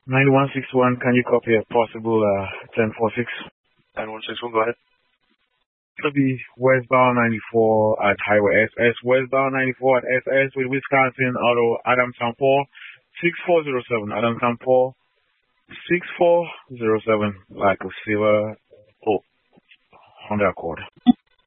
9161, can you copy a possible 1046? 9161, go ahead. It'll be westbound 94 at Highway SS, westbound 94 at SS with Wisconsin Auto, Adam Paul, 6407, Adam Paul, 6407, like a silver Honda Accord.